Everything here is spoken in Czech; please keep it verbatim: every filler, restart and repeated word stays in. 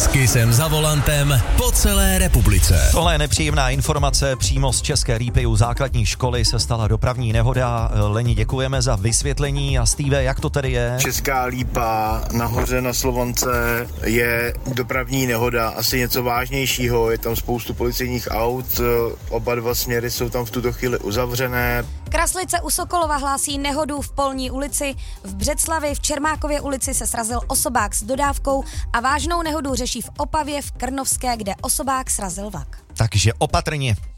S Kissem za volantem po celé republice. Tohle je nepříjemná informace. Přímo z České Lípy u základní školy se stala dopravní nehoda. Leni, děkujeme za vysvětlení. A Steve, jak to tedy je? Česká Lípa nahoře na Slovance je dopravní nehoda, asi něco vážnějšího. Je tam spoustu policejních aut, oba dva směry jsou tam v tuto chvíli uzavřené. Kraslice u Sokolova hlásí nehodu v Polní ulici. V Břeclavi v Čermákově ulici se srazil osobák s dodávkou a vážnou nehodu řeší v Opavě v Krnovské, kde osobák srazil vlak. Takže opatrně.